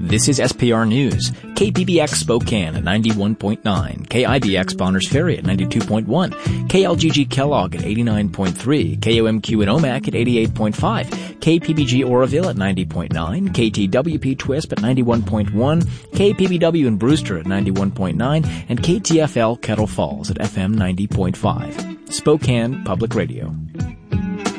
This is SPR News. KPBX Spokane at 91.9, KIBX Bonners Ferry at 92.1, KLGG Kellogg at 89.3, KOMQ in Omak at 88.5, KPBG Oroville at 90.9, KTWP Twisp at 91.1, KPBW in Brewster at 91.9, and KTFL Kettle Falls at FM 90.5. Spokane Public Radio.